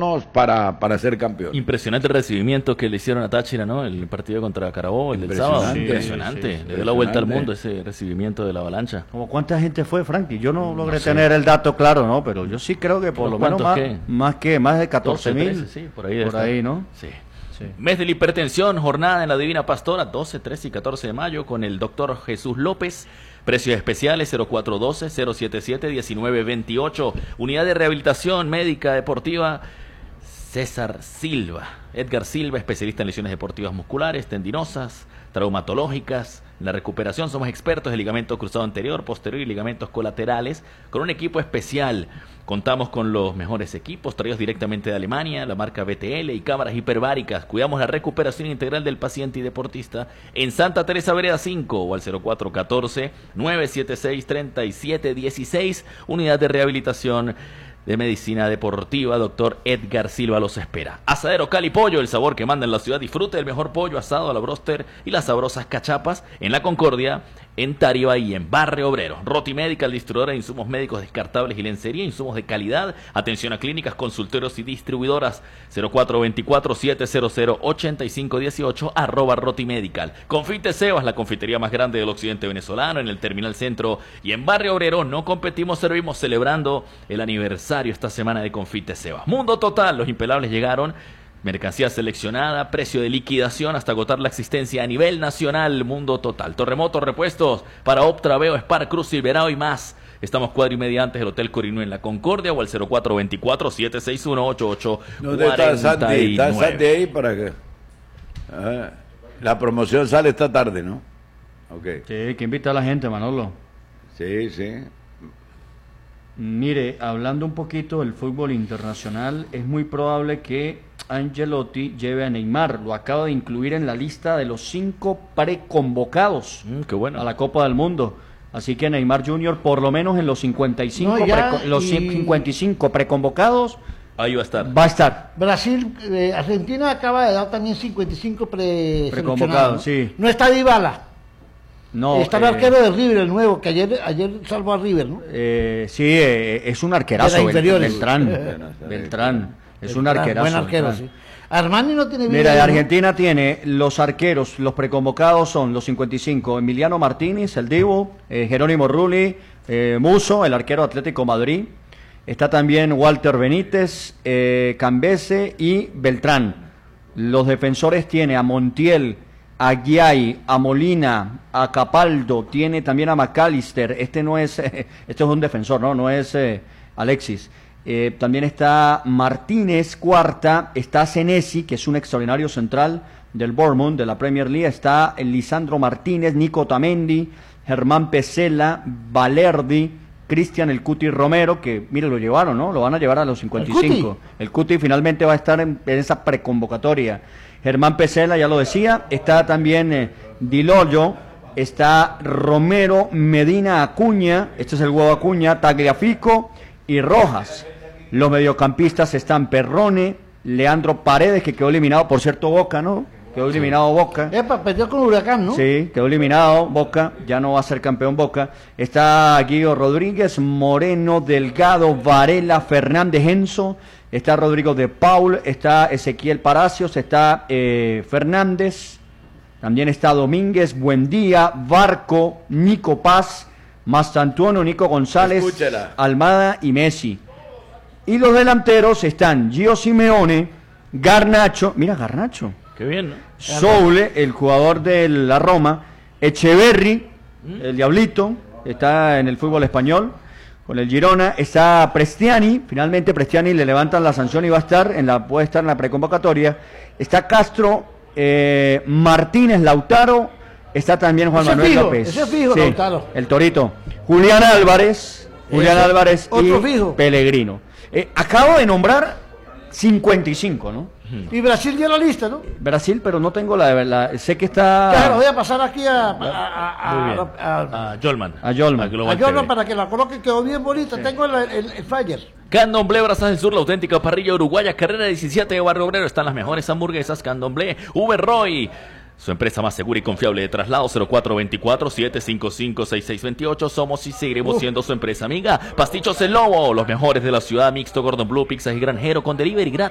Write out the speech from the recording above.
turnos para ser campeón. Impresionante el recibimiento que le hicieron a Táchira, ¿no? El partido contra Carabobo, el del sábado. Impresionante. Le dio la vuelta al mundo ese recibimiento de la Avalancha. ¿Cómo cuánta gente fue, Frankie? Yo no logré tener el dato claro, ¿no? Pero yo sí creo que por lo menos más de 14.000. Sí, por ahí, ¿no? Sí. Mes de la hipertensión, jornada en la Divina Pastora, 12, 13 y 14 de mayo, con el doctor Jesús López. Precios especiales 0412-077-1928. Unidad de rehabilitación médica deportiva César Silva. Edgar Silva, especialista en lesiones deportivas musculares, tendinosas, traumatológicas. En la recuperación somos expertos en ligamento cruzado anterior, posterior y ligamentos colaterales, con un equipo especial. Contamos con los mejores equipos traídos directamente de Alemania, la marca BTL y cámaras hiperbáricas. Cuidamos la recuperación integral del paciente y deportista en Santa Teresa Vereda 5 o al 0414-976-3716. Unidad de rehabilitación de medicina deportiva, doctor Edgar Silva los espera. Asadero Cali Pollo, el sabor que manda en la ciudad. Disfrute del mejor pollo asado a la bróster y las sabrosas cachapas en La Concordia, en Tariba y en Barrio Obrero. Roti Medical, distribuidora de insumos médicos descartables y lencería, insumos de calidad, atención a clínicas, consultorios y distribuidoras. 0424-700-8518, @Roti Medical. Confite Sebas, la confitería más grande del occidente venezolano, en el Terminal Centro y en Barrio Obrero. No competimos, servimos, celebrando el aniversario esta semana de Confite Sebas. Mundo Total, los impelables llegaron. Mercancía seleccionada, precio de liquidación hasta agotar la existencia a nivel nacional. Mundo Total. Terremoto, repuestos para Optra, Veo, Spar, Cruz, Silverado y más. Estamos cuadra y media antes del Hotel Corinú en La Concordia o al 0424-761-8849. ¿Dónde está Santi? ¿Está Santi ahí para que? La promoción sale esta tarde, ¿no? Okay. Sí, que invita a la gente, Manolo. Sí, sí. Mire, hablando un poquito del fútbol internacional, es muy probable que Ancelotti lleve a Neymar. Lo acaba de incluir en la lista de los 5 preconvocados qué bueno. a la Copa del Mundo. Así que Neymar Jr., por lo menos en los 55 preconvocados, ahí va a estar. Va a estar. Brasil, Argentina acaba de dar también 55 preconvocados. Sí. No está Dybala. No, está el arquero de River, el nuevo, que ayer salvó a River, ¿no? Sí, es un arquerazo. Beltrán. Es un arquerazo. Buen arquero, sí. Armani no tiene vida. Mira, de Argentina tiene los arqueros, los preconvocados son los 55. Emiliano Martínez, el Divo, Jerónimo Rulli, Musso, el arquero Atlético Madrid. Está también Walter Benítez, Cambese y Beltrán. Los defensores tiene a Montiel, a Guiay, a Molina, a Capaldo, tiene también a McAllister. Este es un defensor, no es Alexis. También está Martínez, cuarta, está Senesi, que es un extraordinario central del Bournemouth, de la Premier League. Está Lisandro Martínez, Nico Tamendi, Germán Pesela, Valerdi, Cristian El Cuti Romero, que mire, lo llevaron, ¿no? Lo van a llevar a los 55. El Cuti finalmente va a estar en esa preconvocatoria. Germán Pesela, ya lo decía. Está también Di Lollo, está Romero, Medina, Acuña, este es el huevo Acuña, Tagliafico y Rojas. Los mediocampistas están Perrone, Leandro Paredes, que quedó eliminado, por cierto, Boca, ¿no? Quedó eliminado Boca. Perdió con Huracán, ¿no? Sí, quedó eliminado Boca, ya no va a ser campeón Boca. Está Guido Rodríguez, Moreno, Delgado, Varela, Fernández Enzo, está Rodrigo de Paul, está Ezequiel Palacios, está Fernández, también está Domínguez, Buendía, Barco, Nico Paz, Mastantuono, Nico González, Almada y Messi. Y los delanteros están Gio Simeone, Garnacho, mira Garnacho, qué bien, ¿no? Soule, el jugador de la Roma, Echeverri, el Diablito, está en el fútbol español con el Girona, está Prestiani, finalmente Prestiani le levantan la sanción y va a estar puede estar en la preconvocatoria. Está Castro, Martínez, Lautaro, está también Juan Manuel López. Ese fijo, sí, Lautaro. El Torito. Julián Álvarez y fijo. Pellegrino. Acabo de nombrar 55, ¿no? Y Brasil ya la lista, ¿no? Brasil, pero no tengo sé que está... Claro, voy a pasar aquí a Jolman. A Jolman. A Jolman para que la coloque, quedó bien bonita. Sí. Tengo el flyer. Candomblé Brazas del Sur, la auténtica parrilla uruguaya, carrera 17 de Barrio Obrero. Están las mejores hamburguesas, Candomblé, Uber Roy. Su empresa más segura y confiable de traslado, 0424-755-6628. Somos y seguiremos siendo su empresa amiga. Pastichos El Lobo, los mejores de la ciudad, mixto, Gordon Blue, pizzas y granjero con delivery gratis.